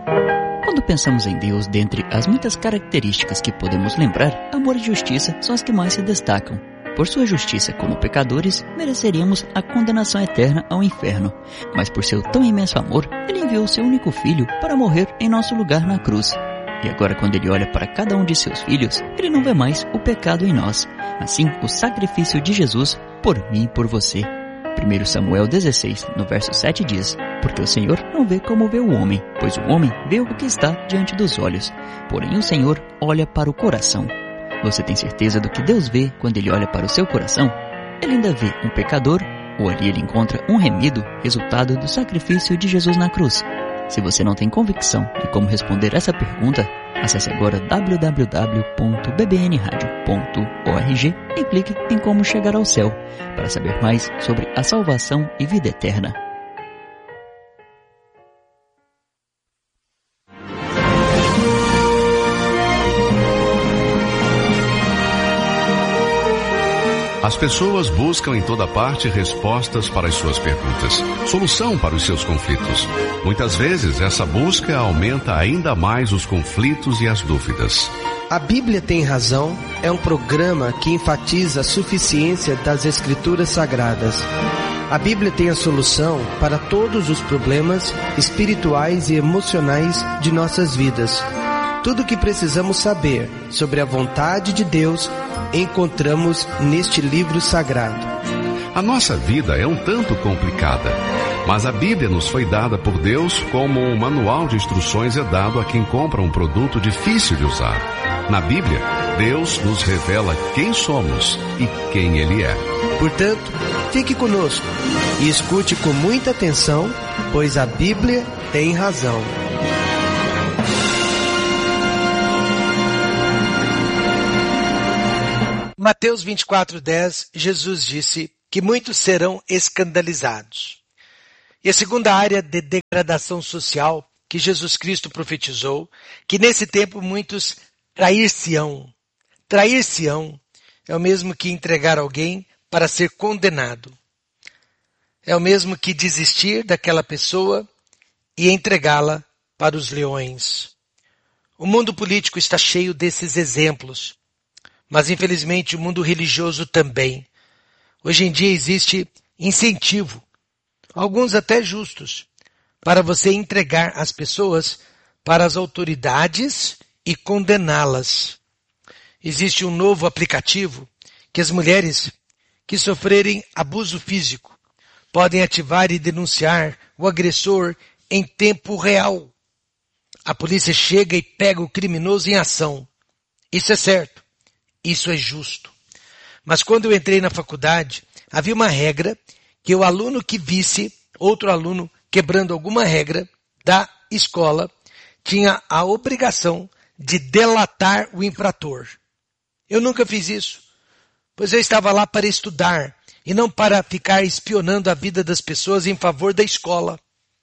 Quando pensamos em Deus, dentre as muitas características que podemos lembrar, amor e justiça são as que mais se destacam. Por sua justiça como pecadores, mereceríamos a condenação eterna ao inferno. Mas por seu tão imenso amor, Ele enviou seu único filho para morrer em nosso lugar na cruz. E agora, quando Ele olha para cada um de seus filhos, Ele não vê mais o pecado em nós. Assim, o sacrifício de Jesus por mim e por você. 1 Samuel 16, no verso 7 diz: porque o Senhor não vê como vê o homem, pois o homem vê o que está diante dos olhos. Porém o Senhor olha para o coração. Você tem certeza do que Deus vê quando Ele olha para o seu coração? Ele ainda vê um pecador, ou ali Ele encontra um remido, resultado do sacrifício de Jesus na cruz? Se você não tem convicção de como responder essa pergunta, acesse agora www.bbnradio.org e clique em Como Chegar ao Céu, para saber mais sobre a salvação e vida eterna. As pessoas buscam em toda parte respostas para as suas perguntas, solução para os seus conflitos. Muitas vezes essa busca aumenta ainda mais os conflitos e as dúvidas. A Bíblia Tem Razão é um programa que enfatiza a suficiência das Escrituras Sagradas. A Bíblia tem a solução para todos os problemas espirituais e emocionais de nossas vidas. Tudo o que precisamos saber sobre a vontade de Deus encontramos neste livro sagrado. A nossa vida é um tanto complicada, mas a Bíblia nos foi dada por Deus como um manual de instruções é dado a quem compra um produto difícil de usar. Na Bíblia, Deus nos revela quem somos e quem Ele é. Portanto, fique conosco e escute com muita atenção, pois a Bíblia tem razão. Mateus 24:10, Jesus disse que muitos serão escandalizados. E a segunda área de degradação social que Jesus Cristo profetizou, que nesse tempo muitos trair-se-ão. Trair-se-ão é o mesmo que entregar alguém para ser condenado. É o mesmo que desistir daquela pessoa e entregá-la para os leões. O mundo político está cheio desses exemplos. Mas infelizmente o mundo religioso também. Hoje em dia existe incentivo, alguns até justos, para você entregar as pessoas para as autoridades e condená-las. Existe um novo aplicativo que as mulheres que sofrerem abuso físico podem ativar e denunciar o agressor em tempo real. A polícia chega e pega o criminoso em ação. Isso é certo. Isso é justo. Mas quando eu entrei na faculdade, havia uma regra que o aluno que visse outro aluno quebrando alguma regra da escola tinha a obrigação de delatar o infrator. Eu nunca fiz isso, pois eu estava lá para estudar e não para ficar espionando a vida das pessoas em favor da escola.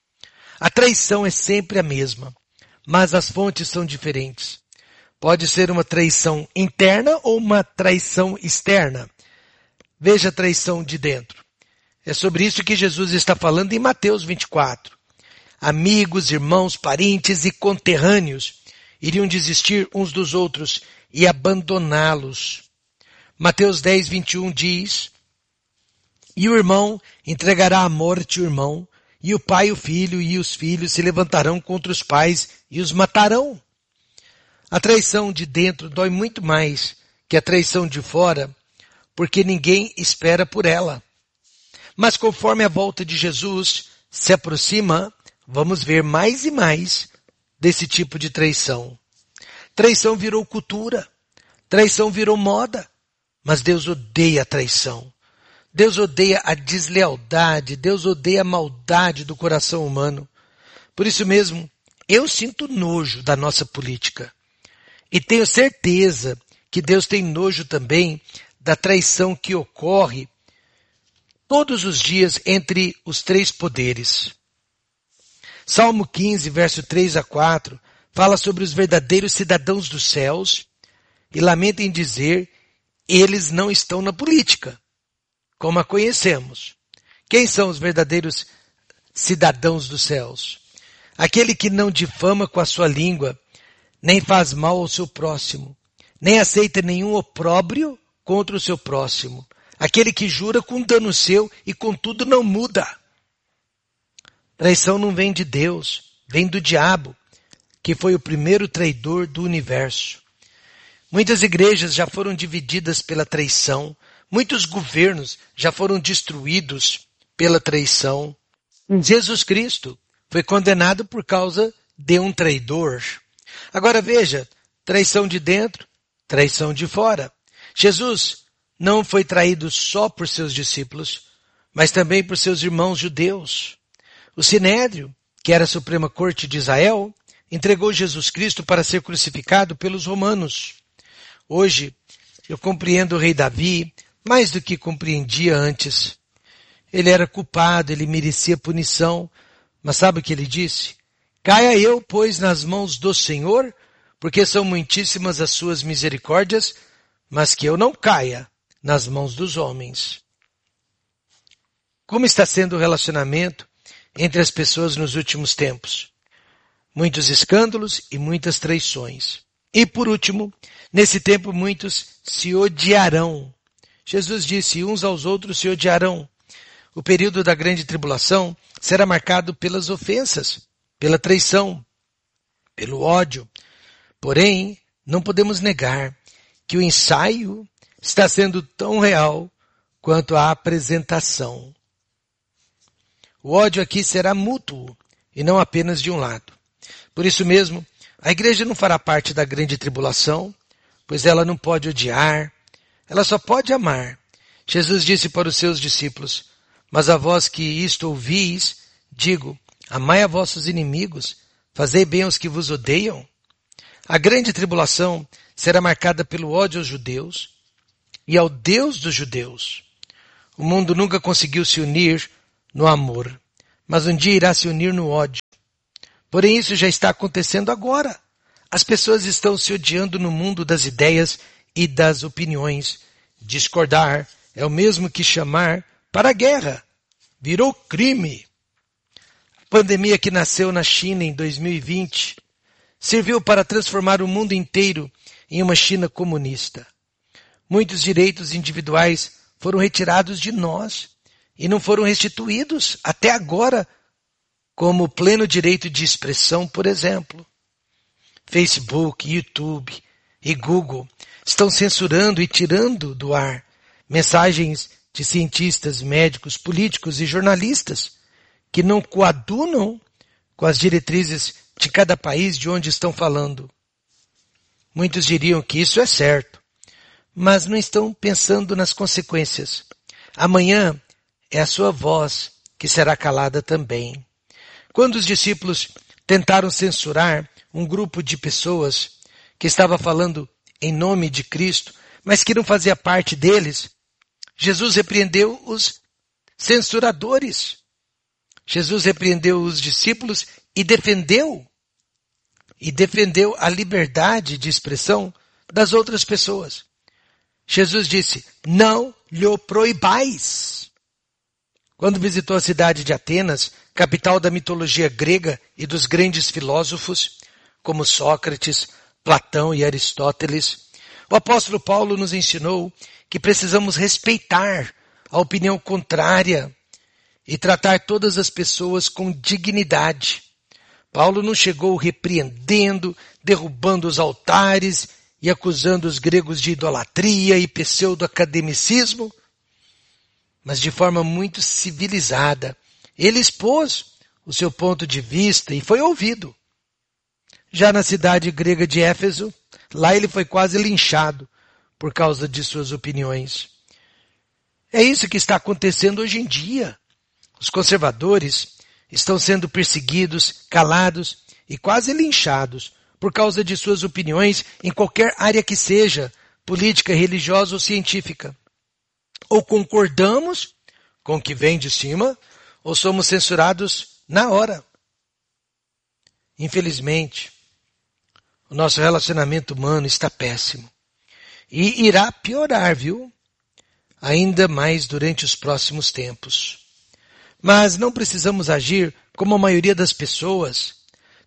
A traição é sempre a mesma, mas as fontes são diferentes. Pode ser uma traição interna ou uma traição externa. Veja a traição de dentro. É sobre isso que Jesus está falando em Mateus 24. Amigos, irmãos, parentes e conterrâneos iriam desistir uns dos outros e abandoná-los. Mateus 10:21 diz: e o irmão entregará à morte o irmão, e o pai o filho, e os filhos se levantarão contra os pais e os matarão. A traição de dentro dói muito mais que a traição de fora, porque ninguém espera por ela. Mas conforme a volta de Jesus se aproxima, vamos ver mais e mais desse tipo de traição. Traição virou cultura, traição virou moda, mas Deus odeia a traição. Deus odeia a deslealdade, Deus odeia a maldade do coração humano. Por isso mesmo, eu sinto nojo da nossa política. E tenho certeza que Deus tem nojo também da traição que ocorre todos os dias entre os três poderes. Salmo 15, verso 3 a 4, fala sobre os verdadeiros cidadãos dos céus e lamenta em dizer, eles não estão na política, como a conhecemos. Quem são os verdadeiros cidadãos dos céus? aquele que não difama com a sua língua, nem faz mal ao seu próximo, nem aceita nenhum opróbrio contra o seu próximo, aquele que jura com dano seu e contudo não muda. Traição não vem de Deus, vem do diabo, que foi o primeiro traidor do universo. Muitas igrejas já foram divididas pela traição, muitos governos já foram destruídos pela traição. Jesus Cristo foi condenado por causa de um traidor. Agora veja, traição de dentro, traição de fora. Jesus não foi traído só por seus discípulos, mas também por seus irmãos judeus. O Sinédrio, que era a Suprema Corte de Israel, entregou Jesus Cristo para ser crucificado pelos romanos. Hoje, eu compreendo o rei Davi mais do que compreendia antes. Ele era culpado, ele merecia punição, mas sabe o que ele disse? Caia eu, pois, nas mãos do Senhor, porque são muitíssimas as suas misericórdias, mas que eu não caia nas mãos dos homens. Como está sendo o relacionamento entre as pessoas nos últimos tempos? Muitos escândalos e muitas traições. E por último, nesse tempo muitos se odiarão. Jesus disse, uns aos outros se odiarão. O período da grande tribulação será marcado pelas ofensas, pela traição, pelo ódio. Porém, não podemos negar que o ensaio está sendo tão real quanto a apresentação. O ódio aqui será mútuo e não apenas de um lado. Por isso mesmo, a igreja não fará parte da grande tribulação, pois ela não pode odiar, ela só pode amar. Jesus disse para os seus discípulos, mas a vós que isto ouvis, digo, amai a vossos inimigos, fazei bem aos que vos odeiam. A grande tribulação será marcada pelo ódio aos judeus e ao Deus dos judeus. O mundo nunca conseguiu se unir no amor, mas um dia irá se unir no ódio. Porém, isso já está acontecendo agora. As pessoas estão se odiando no mundo das ideias e das opiniões. Discordar é o mesmo que chamar para a guerra. Virou crime. A pandemia que nasceu na China em 2020 serviu para transformar o mundo inteiro em uma China comunista. Muitos direitos individuais foram retirados de nós e não foram restituídos até agora, como o pleno direito de expressão, por exemplo. Facebook, YouTube e Google estão censurando e tirando do ar mensagens de cientistas, médicos, políticos e jornalistas que não coadunam com as diretrizes de cada país de onde estão falando. Muitos diriam que isso é certo, mas não estão pensando nas consequências. Amanhã é a sua voz que será calada também. Quando os discípulos tentaram censurar um grupo de pessoas que estava falando em nome de Cristo, mas que não fazia parte deles, Jesus repreendeu os censuradores. Jesus repreendeu os discípulos e defendeu a liberdade de expressão das outras pessoas. Jesus disse, não lhe proibais. Quando visitou a cidade de Atenas, capital da mitologia grega e dos grandes filósofos, como Sócrates, Platão e Aristóteles, o apóstolo Paulo nos ensinou que precisamos respeitar a opinião contrária e tratar todas as pessoas com dignidade. Paulo não chegou repreendendo, derrubando os altares e acusando os gregos de idolatria e pseudo-academicismo, mas de forma muito civilizada. Ele expôs o seu ponto de vista e foi ouvido. Já na cidade grega de Éfeso, lá ele foi quase linchado por causa de suas opiniões. É isso que está acontecendo hoje em dia. Os conservadores estão sendo perseguidos, calados e quase linchados por causa de suas opiniões em qualquer área que seja, política, religiosa ou científica. Ou concordamos com o que vem de cima, ou somos censurados na hora. Infelizmente, o nosso relacionamento humano está péssimo. E irá piorar, viu? Ainda mais durante os próximos tempos. Mas não precisamos agir como a maioria das pessoas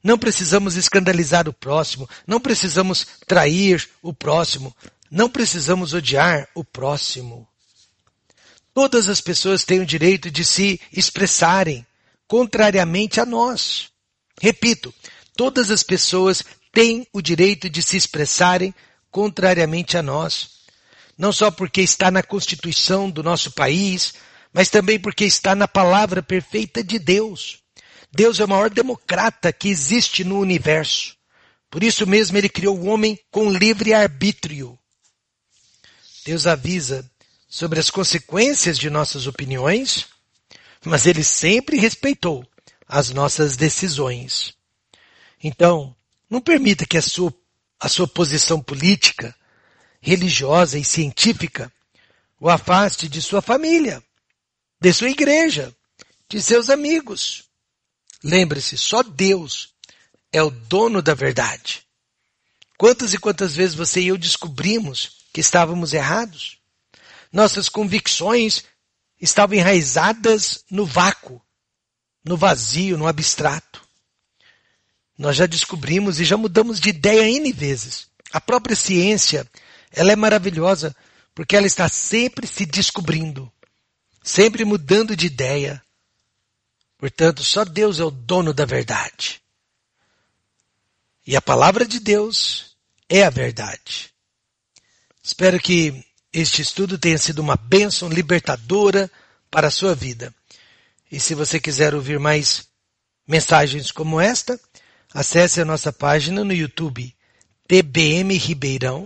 Não precisamos escandalizar o próximo, não precisamos trair o próximo, não precisamos odiar o próximo. Todas as pessoas têm o direito de se expressarem contrariamente a nós. Repito, todas as pessoas têm o direito de se expressarem contrariamente a nós. Não só porque está na Constituição do nosso país, mas também porque está na palavra perfeita de Deus. Deus é o maior democrata que existe no universo. Por isso mesmo ele criou o homem com livre arbítrio. Deus avisa sobre as consequências de nossas opiniões, mas ele sempre respeitou as nossas decisões. Então, não permita que a sua posição política, religiosa e científica o afaste de sua família, de sua igreja, de seus amigos. Lembre-se, só Deus é o dono da verdade. Quantas e quantas vezes você e eu descobrimos que estávamos errados? Nossas convicções estavam enraizadas no vácuo, no vazio, no abstrato. Nós já descobrimos e já mudamos de ideia N vezes. A própria ciência, ela é maravilhosa porque ela está sempre se descobrindo, sempre mudando de ideia. Portanto, só Deus é o dono da verdade. E a palavra de Deus é a verdade. Espero que este estudo tenha sido uma bênção libertadora para a sua vida. E se você quiser ouvir mais mensagens como esta, acesse a nossa página no YouTube, TBM Ribeirão,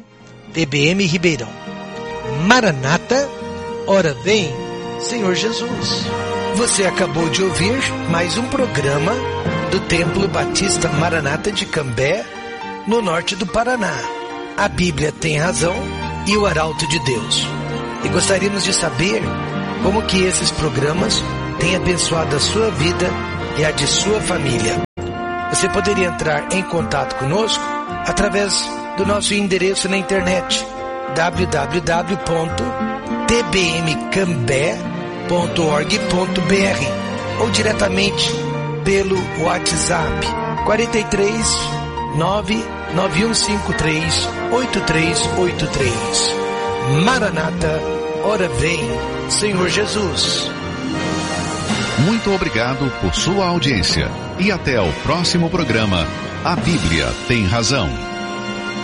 Maranata, ora vem, Senhor Jesus. Você acabou de ouvir mais um programa do Templo Batista Maranata de Cambé, no norte do Paraná. A Bíblia tem razão e o Arauto de Deus. E gostaríamos de saber como que esses programas têm abençoado a sua vida e a de sua família. Você poderia entrar em contato conosco através do nosso endereço na internet, www.tbmcambé.org.br ou diretamente pelo WhatsApp 43 99153 8383. Maranata, ora vem, Senhor Jesus. Muito obrigado por sua audiência e até o próximo programa. A Bíblia tem razão.